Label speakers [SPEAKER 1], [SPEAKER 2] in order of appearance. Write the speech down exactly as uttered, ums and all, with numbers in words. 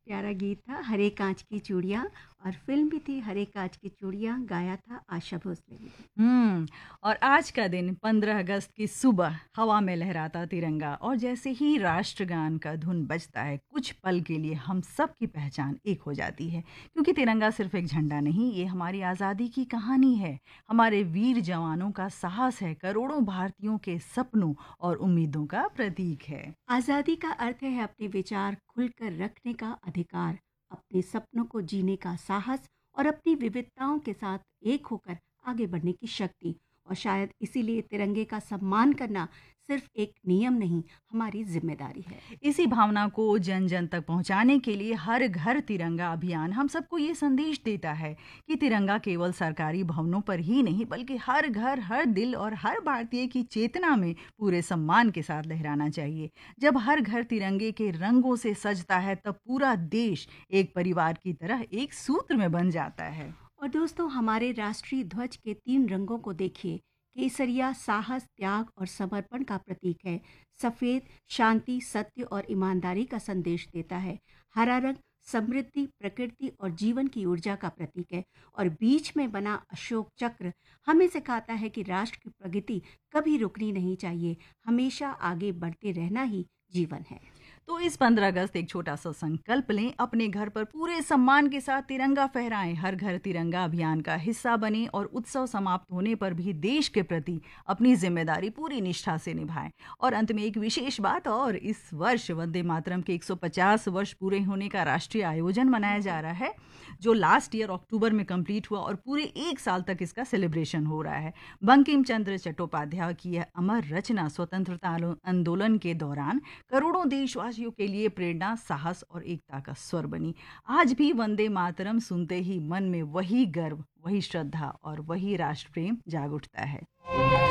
[SPEAKER 1] प्यारा गीत था हरे कांच की चूड़ियाँ और फ़िल्म भी थी हरे कांच की चूड़ियाँ, गाया था आशा भोसले ने।
[SPEAKER 2] हुँ, और आज का दिन पंद्रह अगस्त की सुबह हवा में लहराता तिरंगा और जैसे ही राष्ट्रगान का धुन बजता है, कुछ पल के लिए हम सब की पहचान एक हो जाती है। क्योंकि तिरंगा सिर्फ़ एक झंडा नहीं, ये हमारी आज़ादी की कहानी है, हमारे वीर जवानों का साहस है, करोड़ों भारतीयों के सपनों और उम्मीदों का प्रतीक है।
[SPEAKER 1] आज़ादी का अर्थ है अपने विचार खुलकर रखने का अधिकार, अपने सपनों को जीने का साहस और अपनी विविधताओं के साथ एक होकर आगे बढ़ने की शक्ति। और शायद इसीलिए तिरंगे का सम्मान करना सिर्फ एक नियम नहीं, हमारी जिम्मेदारी है।
[SPEAKER 2] इसी भावना को जन जन तक पहुंचाने के लिए हर घर तिरंगा अभियान हम सबको ये संदेश देता है कि तिरंगा केवल सरकारी भवनों पर ही नहीं बल्कि हर घर, हर दिल और हर भारतीय की चेतना में पूरे सम्मान के साथ लहराना चाहिए। जब हर घर तिरंगे के रंगों से सजता है तब पूरा देश एक परिवार की तरह एक सूत्र में बन जाता है।
[SPEAKER 1] और दोस्तों, हमारे राष्ट्रीय ध्वज के तीन रंगों को देखिए। केसरिया साहस, त्याग और समर्पण का प्रतीक है। सफेद शांति, सत्य और ईमानदारी का संदेश देता है। हरा रंग समृद्धि, प्रकृति और जीवन की ऊर्जा का प्रतीक है। और बीच में बना अशोक चक्र हमें सिखाता है कि राष्ट्र की प्रगति कभी रुकनी नहीं चाहिए, हमेशा आगे बढ़ते रहना ही जीवन है।
[SPEAKER 2] तो इस पंद्रह अगस्त एक छोटा सा संकल्प लें, अपने घर पर पूरे सम्मान के साथ तिरंगा फहराएं, हर घर तिरंगा अभियान का हिस्सा बने और उत्सव समाप्त होने पर भी देश के प्रति अपनी जिम्मेदारी पूरी निष्ठा से निभाएं। और अंत में एक विशेष बात और, इस वर्ष वंदे मातरम के एक सौ पचास वर्ष पूरे होने का राष्ट्रीय आयोजन मनाया जा रहा है, जो लास्ट ईयर अक्टूबर में कंप्लीट हुआ और पूरे एक साल तक इसका सेलिब्रेशन हो रहा है। बंकिम चंद्र चट्टोपाध्याय की यह अमर रचना स्वतंत्रता आलो- आंदोलन के दौरान करोड़ों देशवासियों के लिए प्रेरणा, साहस और एकता का स्वर बनी। आज भी वंदे मातरम सुनते ही मन में वही गर्व, वही श्रद्धा और वही राष्ट्र प्रेम जाग उठता है।